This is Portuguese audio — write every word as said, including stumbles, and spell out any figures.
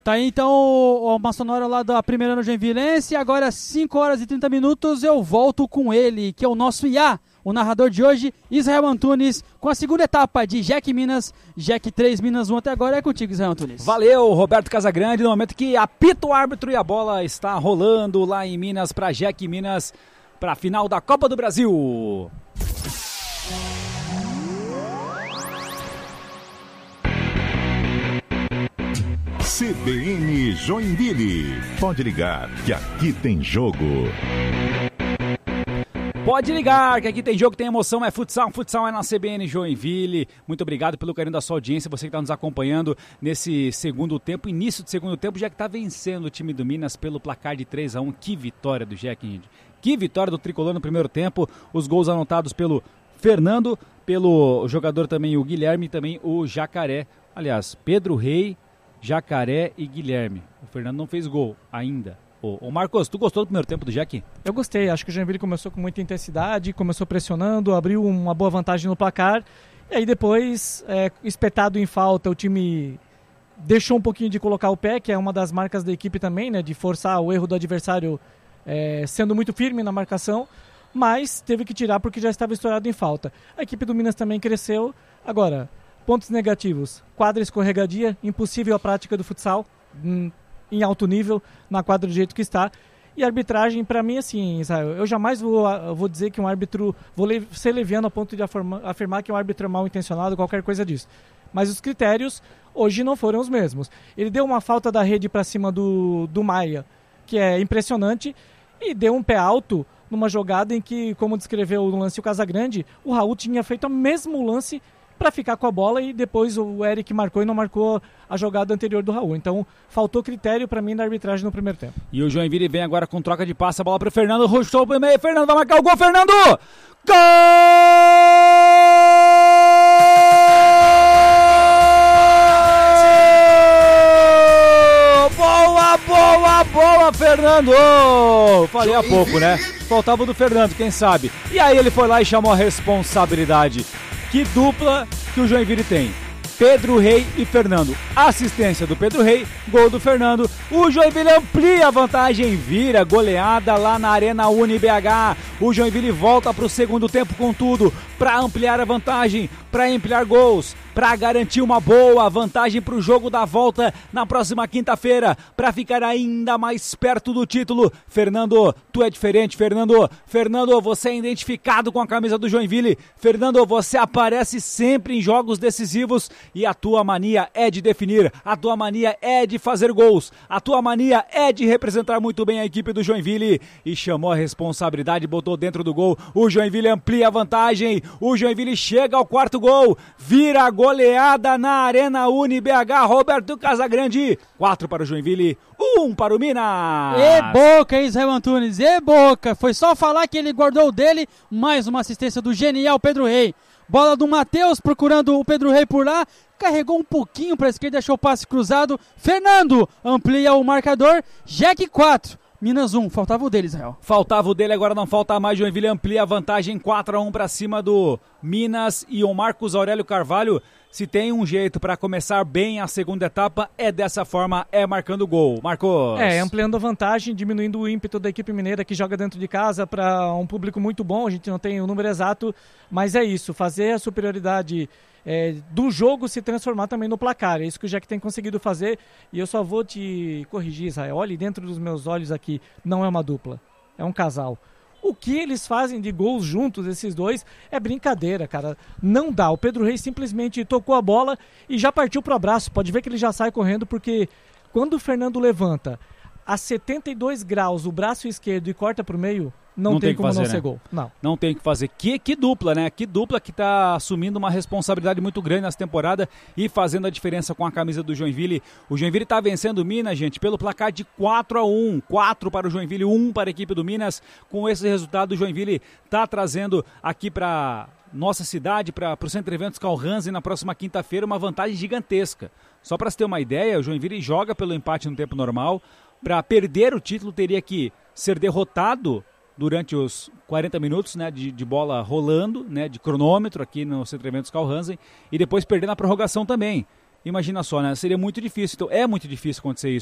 Tá aí então uma sonora lá da primeira no Joinvilense. Agora às cinco horas e trinta minutos eu volto com ele, que é o nosso I A, o narrador de hoje, Israel Antunes, com a segunda etapa de Jack Minas, Jack três Minas um. Até agora é contigo, Israel Antunes. Valeu, Roberto Casagrande, no momento que apita o árbitro e a bola está rolando lá em Minas para Jack Minas, para a final da Copa do Brasil. C B N Joinville. Pode ligar, que aqui tem jogo. Pode ligar, que aqui tem jogo, tem emoção, é futsal, futsal é na C B N Joinville. Muito obrigado pelo carinho da sua audiência, você que está nos acompanhando nesse segundo tempo, início do segundo tempo, já que está vencendo o time do Minas pelo placar de três a um. Que vitória do Jack, gente. Que vitória do Tricolor no primeiro tempo, os gols anotados pelo Fernando, pelo jogador também o Guilherme e também o Jacaré. Aliás, Pedro Rei, Jacaré e Guilherme. O Fernando não fez gol ainda. Ô, ô Marcos, tu gostou do primeiro tempo do Jack? Eu gostei, acho que o Joinville começou com muita intensidade, começou pressionando, abriu uma boa vantagem no placar, e aí depois, é, espetado em falta, o time deixou um pouquinho de colocar o pé, que é uma das marcas da equipe também, né, de forçar o erro do adversário, é, sendo muito firme na marcação, mas teve que tirar porque já estava estourado em falta. A equipe do Minas também cresceu. Agora, pontos negativos: quadra escorregadia, impossível a prática do futsal hum, em alto nível, na quadra do jeito que está. E a arbitragem, para mim, assim, Israel, eu jamais vou, vou dizer que um árbitro, vou le- ser leviano a ponto de afirma, afirmar que um árbitro é mal intencionado, qualquer coisa disso. Mas os critérios hoje não foram os mesmos. Ele deu uma falta da rede para cima do, do Maia, que é impressionante, e deu um pé alto numa jogada em que, como descreveu no lance o Casagrande, o Raul tinha feito o mesmo lance para ficar com a bola e depois o Eric marcou e não marcou a jogada anterior do Raul. Então, faltou critério para mim na arbitragem no primeiro tempo. E o Joinville vem agora com troca de passe, a bola para o Fernando, rushou pro meio, Fernando vai marcar o gol, Fernando! Gol! Boa, boa, boa, Fernando! Falei há pouco, né? Faltava o do Fernando, quem sabe? E aí ele foi lá e chamou a responsabilidade. Que dupla que o Joinville tem. Pedro Rei e Fernando. Assistência do Pedro Rei, gol do Fernando. O Joinville amplia a vantagem, vira goleada lá na Arena UniBH. O Joinville volta para o segundo tempo com tudo, para ampliar a vantagem, para ampliar gols, para garantir uma boa vantagem para o jogo da volta na próxima quinta-feira, para ficar ainda mais perto do título. Fernando, tu é diferente, Fernando. Fernando, você é identificado com a camisa do Joinville. Fernando, você aparece sempre em jogos decisivos e a tua mania é de definir, a tua mania é de fazer gols, a tua mania é de representar muito bem a equipe do Joinville. E chamou a responsabilidade, botou dentro do gol. O Joinville amplia a vantagem, o Joinville chega ao quarto gol, vira a goleada na Arena UniBH. Roberto Casagrande, quatro para o Joinville, um para o Minas. E boca, Israel Antunes, e boca. Foi só falar que ele guardou o dele. Mais uma assistência do genial Pedro Rei. Bola do Matheus procurando o Pedro Rei por lá. Carregou um pouquinho para a esquerda, deixou o passe cruzado. Fernando amplia o marcador. Jack quatro. Minas um, faltava o dele, Israel. Faltava o dele, agora não falta mais. Joinville amplia a vantagem, quatro a um para cima do Minas. E o Marcos Aurélio Carvalho, se tem um jeito para começar bem a segunda etapa, é dessa forma, é marcando gol. Marcos. É, ampliando a vantagem, diminuindo o ímpeto da equipe mineira que joga dentro de casa para um público muito bom. A gente não tem o número exato, mas é isso, fazer a superioridade É, do jogo se transformar também no placar. É isso que o Jack tem conseguido fazer. E eu só vou te corrigir, Israel. Olhe dentro dos meus olhos aqui, não é uma dupla, é um casal. O que eles fazem de gols juntos, esses dois, é brincadeira, cara. Não dá. O Pedro Reis simplesmente tocou a bola e já partiu pro abraço. Pode ver que ele já sai correndo, porque quando o Fernando levanta a setenta e dois graus o braço esquerdo e corta pro meio, Não, não tem, tem como fazer, não né? ser gol. Não. Não tem o que fazer. Que, que dupla, né? Que dupla que tá assumindo uma responsabilidade muito grande nessa temporada e fazendo a diferença com a camisa do Joinville. O Joinville tá vencendo o Minas, gente, pelo placar de quatro a um. quatro para o Joinville, um para a equipe do Minas. Com esse resultado, o Joinville tá trazendo aqui para nossa cidade, para o Centro Eventos Carl Hansen, na próxima quinta-feira, uma vantagem gigantesca. Só para se ter uma ideia, o Joinville joga pelo empate no tempo normal. Para perder o título, teria que ser derrotado durante os quarenta minutos, né, de, de bola rolando, né, de cronômetro aqui no Centro Eventos Carl Hansen, e depois perder na prorrogação também. Imagina só, né? Seria muito difícil. Então, é muito difícil acontecer isso.